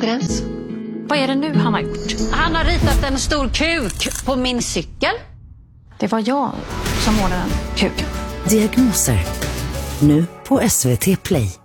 gräns. Vad är det nu han har gjort? Han har ritat en stor kuk på min cykel. Det var jag som målade den kuken. Diagnoser. Nu på SVT Play.